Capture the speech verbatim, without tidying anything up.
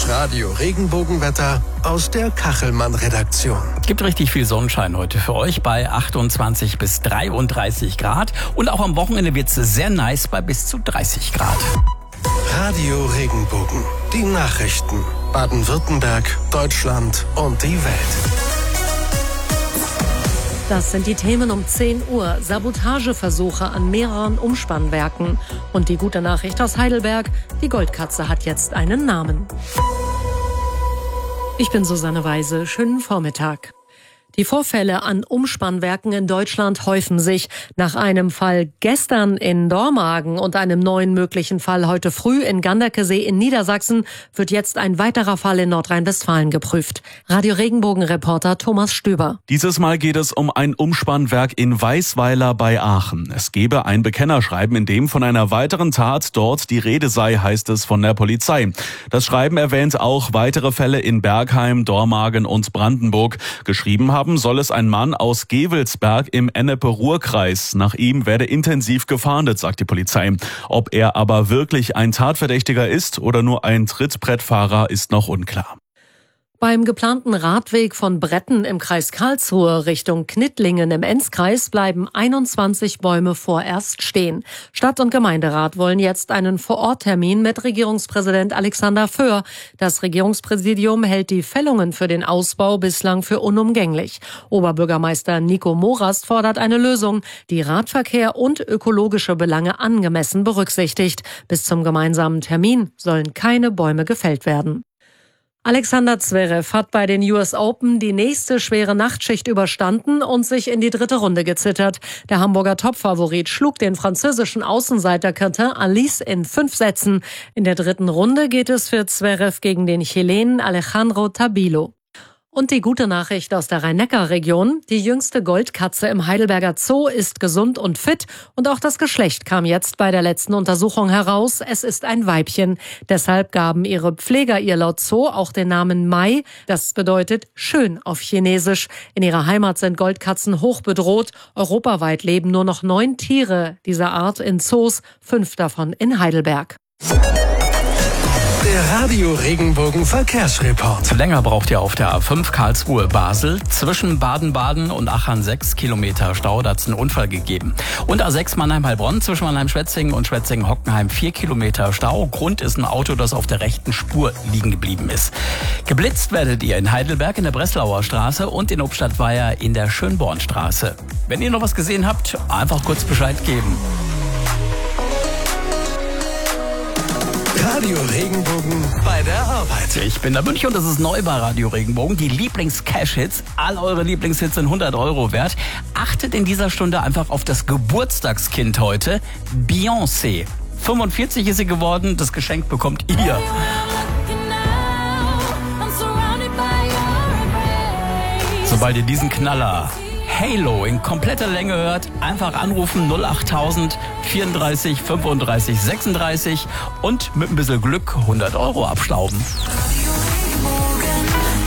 Das Radio Regenbogenwetter aus der Kachelmann-Redaktion. Es gibt richtig viel Sonnenschein heute für euch bei achtundzwanzig bis dreiunddreißig Grad. Und auch am Wochenende wird es sehr nice bei bis zu dreißig Grad. Radio Regenbogen. Die Nachrichten. Baden-Württemberg, Deutschland und die Welt. Das sind die Themen um zehn Uhr. Sabotageversuche an mehreren Umspannwerken. Und die gute Nachricht aus Heidelberg, die Goldkatze hat jetzt einen Namen. Ich bin Susanne Weise. Schönen Vormittag. Die Vorfälle an Umspannwerken in Deutschland häufen sich. Nach einem Fall gestern in Dormagen und einem neuen möglichen Fall heute früh in Ganderkesee in Niedersachsen wird jetzt ein weiterer Fall in Nordrhein-Westfalen geprüft. Radio Regenbogen-Reporter Thomas Stüber. Dieses Mal geht es um ein Umspannwerk in Weißweiler bei Aachen. Es gebe ein Bekennerschreiben, in dem von einer weiteren Tat dort die Rede sei, heißt es von der Polizei. Das Schreiben erwähnt auch weitere Fälle in Bergheim, Dormagen und Brandenburg. Geschrieben haben soll es ein Mann aus Gevelsberg im Ennepe-Ruhr-Kreis. Nach ihm werde intensiv gefahndet, sagt die Polizei. Ob er aber wirklich ein Tatverdächtiger ist oder nur ein Trittbrettfahrer, ist noch unklar. Beim geplanten Radweg von Bretten im Kreis Karlsruhe Richtung Knittlingen im Enzkreis bleiben einundzwanzig Bäume vorerst stehen. Stadt- und Gemeinderat wollen jetzt einen Vororttermin mit Regierungspräsident Alexander Föhr. Das Regierungspräsidium hält die Fällungen für den Ausbau bislang für unumgänglich. Oberbürgermeister Nico Morast fordert eine Lösung, die Radverkehr und ökologische Belange angemessen berücksichtigt. Bis zum gemeinsamen Termin sollen keine Bäume gefällt werden. Alexander Zverev hat bei den U S Open die nächste schwere Nachtschicht überstanden und sich in die dritte Runde gezittert. Der Hamburger Topfavorit schlug den französischen Außenseiter Quentin Alice in fünf Sätzen. In der dritten Runde geht es für Zverev gegen den Chilenen Alejandro Tabilo. Und die gute Nachricht aus der Rhein-Neckar-Region. Die jüngste Goldkatze im Heidelberger Zoo ist gesund und fit. Und auch das Geschlecht kam jetzt bei der letzten Untersuchung heraus. Es ist ein Weibchen. Deshalb gaben ihre Pfleger ihr laut Zoo auch den Namen Mai. Das bedeutet schön auf Chinesisch. In ihrer Heimat sind Goldkatzen hoch bedroht. Europaweit leben nur noch neun Tiere dieser Art in Zoos, fünf davon in Heidelberg. Der Radio Regenbogen Verkehrsreport. Länger braucht ihr auf der A fünf Karlsruhe-Basel. Zwischen Baden-Baden und Achern sechs Kilometer Stau. Da hat es einen Unfall gegeben. Und A sechs Mannheim-Heilbronn zwischen Mannheim-Schwetzingen und Schwetzingen-Hockenheim vier Kilometer Stau. Grund ist ein Auto, das auf der rechten Spur liegen geblieben ist. Geblitzt werdet ihr in Heidelberg in der Breslauer Straße und in Obstadtweier in der Schönbornstraße. Wenn ihr noch was gesehen habt, einfach kurz Bescheid geben. Radio Regenbogen bei der Arbeit. Ich bin der Münch und das ist neu bei Radio Regenbogen. Die Lieblings-Cash-Hits. All eure Lieblingshits sind hundert Euro wert. Achtet in dieser Stunde einfach auf das Geburtstagskind heute. Beyoncé. fünfundvierzig ist sie geworden. Das Geschenk bekommt ihr. Sobald ihr diesen Knaller Halo in kompletter Länge hört, einfach anrufen null achttausend vierunddreißig fünfunddreißig sechsunddreißig und mit ein bisschen Glück hundert Euro abstauben.